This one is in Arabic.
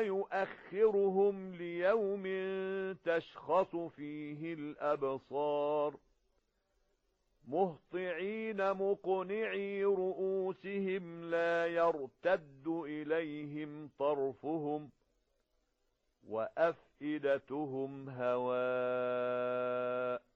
يؤخرهم ليوم تشخص فيه الأبصار مهطعين مقنعي رؤوسهم لا يرتد إليهم طرفهم وأفئدتهم هواء